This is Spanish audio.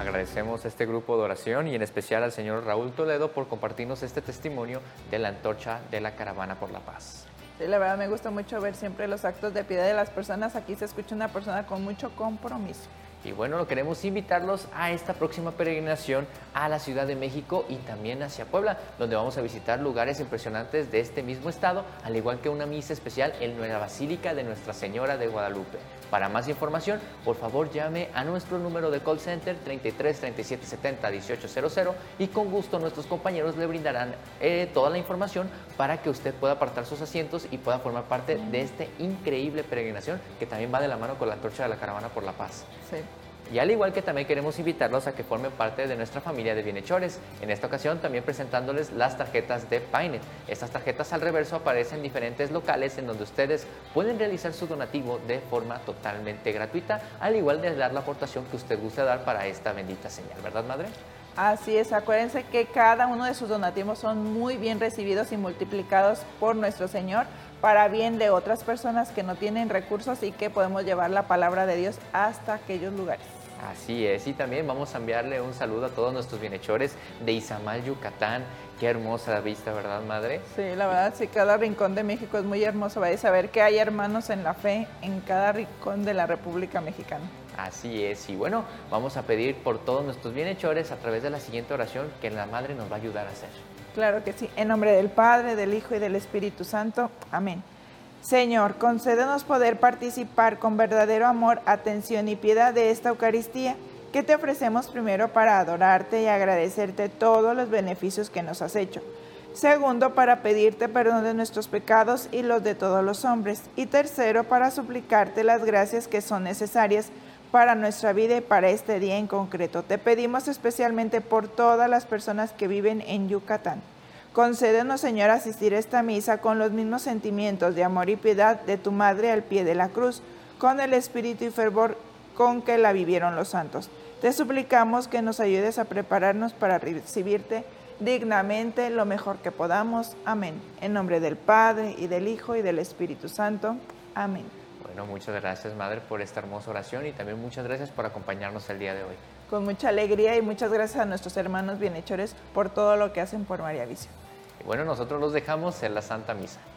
Agradecemos a este grupo de oración y en especial al señor Raúl Toledo por compartirnos este testimonio de la antorcha de la Caravana por la Paz. Sí, la verdad me gusta mucho ver siempre los actos de piedad de las personas. Aquí se escucha una persona con mucho compromiso. Y bueno, queremos invitarlos a esta próxima peregrinación a la Ciudad de México y también hacia Puebla, donde vamos a visitar lugares impresionantes de este mismo estado, al igual que una misa especial en la Basílica de Nuestra Señora de Guadalupe. Para más información, por favor llame a nuestro número de call center 33 37 70 1800 y con gusto nuestros compañeros le brindarán toda la información para que usted pueda apartar sus asientos y pueda formar parte de esta increíble peregrinación que también va de la mano con la antorcha de la Caravana por la Paz. Sí. Y al igual que también queremos invitarlos a que formen parte de nuestra familia de bienhechores. En esta ocasión también presentándoles las tarjetas de Painet. Estas tarjetas al reverso aparecen en diferentes locales en donde ustedes pueden realizar su donativo de forma totalmente gratuita, al igual de dar la aportación que usted guste dar para esta bendita señal, ¿verdad, madre? Así es, acuérdense que cada uno de sus donativos son muy bien recibidos y multiplicados por nuestro Señor para bien de otras personas que no tienen recursos y que podemos llevar la palabra de Dios hasta aquellos lugares. Así es, y también vamos a enviarle un saludo a todos nuestros bienhechores de Izamal, Yucatán. Qué hermosa vista, ¿verdad, madre? Sí, la verdad, sí, cada rincón de México es muy hermoso. Vais a ver que hay hermanos en la fe en cada rincón de la República Mexicana. Así es, y bueno, vamos a pedir por todos nuestros bienhechores a través de la siguiente oración que la madre nos va a ayudar a hacer. Claro que sí, en nombre del Padre, del Hijo y del Espíritu Santo. Amén. Señor, concédenos poder participar con verdadero amor, atención y piedad de esta Eucaristía, que te ofrecemos primero para adorarte y agradecerte todos los beneficios que nos has hecho. Segundo, para pedirte perdón de nuestros pecados y los de todos los hombres. Y tercero, para suplicarte las gracias que son necesarias para nuestra vida y para este día en concreto. Te pedimos especialmente por todas las personas que viven en Yucatán. Concédenos, Señor, asistir a esta misa con los mismos sentimientos de amor y piedad de tu Madre al pie de la cruz, con el espíritu y fervor con que la vivieron los santos. Te suplicamos que nos ayudes a prepararnos para recibirte dignamente lo mejor que podamos. Amén. En nombre del Padre, y del Hijo, y del Espíritu Santo. Amén. Bueno, muchas gracias, madre, por esta hermosa oración y también muchas gracias por acompañarnos el día de hoy. Con mucha alegría y muchas gracias a nuestros hermanos bienhechores por todo lo que hacen por María Visión. Y bueno, nosotros los dejamos en la Santa Misa.